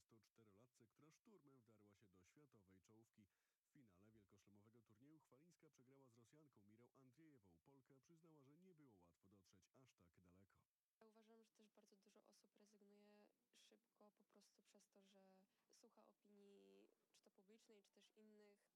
24-latce, która szturmem wdarła się do światowej czołówki. W finale wielkoszlemowego turnieju Chwalińska przegrała z Rosjanką Mirą Andrzejewą. Polka przyznała, że nie było łatwo dotrzeć aż tak daleko. Ja uważam, że też bardzo dużo osób rezygnuje szybko po prostu przez to, że słucha opinii czy to publicznej, czy też innych